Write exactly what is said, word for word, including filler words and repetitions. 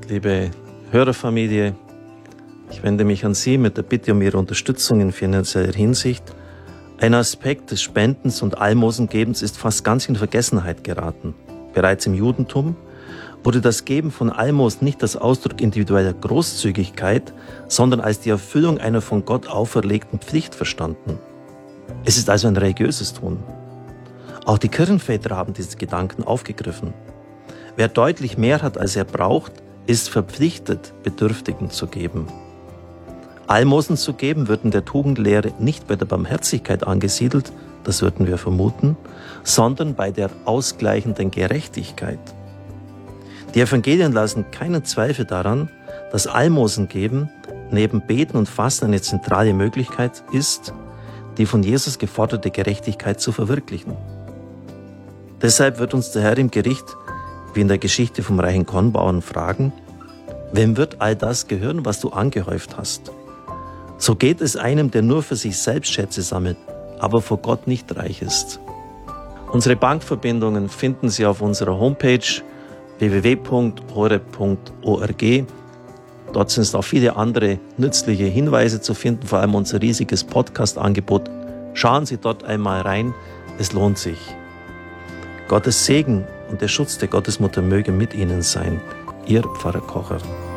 liebe Hörerfamilie, ich wende mich an Sie mit der Bitte um Ihre Unterstützung in finanzieller Hinsicht. Ein Aspekt des Spendens und Almosengebens ist fast ganz in Vergessenheit geraten. Bereits im Judentum wurde das Geben von Almosen nicht als Ausdruck individueller Großzügigkeit, sondern als die Erfüllung einer von Gott auferlegten Pflicht verstanden. Es ist also ein religiöses Tun. Auch die Kirchenväter haben diese Gedanken aufgegriffen. Wer deutlich mehr hat, als er braucht, ist verpflichtet, Bedürftigen zu geben. Almosen zu geben wird in der Tugendlehre nicht bei der Barmherzigkeit angesiedelt, das würden wir vermuten, sondern bei der ausgleichenden Gerechtigkeit. Die Evangelien lassen keinen Zweifel daran, dass Almosen geben neben Beten und Fasten eine zentrale Möglichkeit ist, die von Jesus geforderte Gerechtigkeit zu verwirklichen. Deshalb wird uns der Herr im Gericht, wie in der Geschichte vom reichen Kornbauern, fragen: Wem wird all das gehören, was du angehäuft hast? So geht es einem, der nur für sich selbst Schätze sammelt, aber vor Gott nicht reich ist. Unsere Bankverbindungen finden Sie auf unserer Homepage w w w punkt horeb punkt org. Dort sind auch viele andere nützliche Hinweise zu finden, vor allem unser riesiges Podcast-Angebot. Schauen Sie dort einmal rein, es lohnt sich. Gottes Segen und der Schutz der Gottesmutter möge mit Ihnen sein. Ihr Pfarrer Kocher.